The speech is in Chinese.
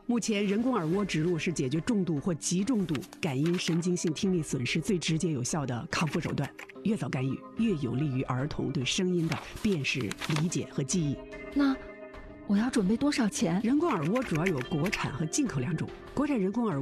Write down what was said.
目前，人工耳蜗植入是解决重度或极重度感音神经性听力损失最直接有效的康复手段。越早干预，越有利于儿童对声音的辨识、理解和记忆。 那我要准备多少钱？ 人工耳蜗主要有国产和进口两种。国产人工耳